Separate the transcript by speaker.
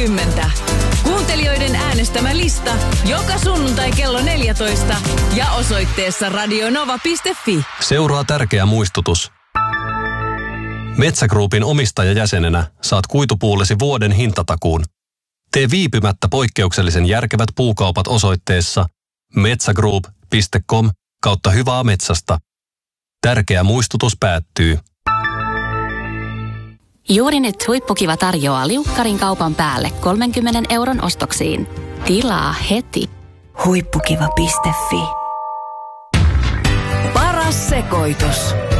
Speaker 1: 20. Kuuntelijoiden äänestämä lista joka sunnuntai kello 14 ja osoitteessa radionova.fi.
Speaker 2: Seuraa tärkeä muistutus. Metsä Groupin omistajajäsenenä saat kuitupuullesi vuoden hintatakuun. Tee viipymättä poikkeuksellisen järkevät puukaupat osoitteessa metsagroup.com/hyvää metsästä. Tärkeä muistutus päättyy.
Speaker 3: Juuri nyt Huippukiva tarjoaa liukkarin kaupan päälle 30 € ostoksiin. Tilaa heti.
Speaker 4: Huippukiva.fi.
Speaker 1: Paras sekoitus.